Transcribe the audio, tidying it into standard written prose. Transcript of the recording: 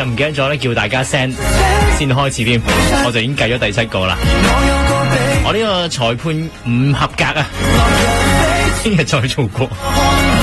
唔記得咗咧，叫大家 send 先開始添，我就已經計咗第7個啦。我呢個裁判唔合格啊，聽日再做過。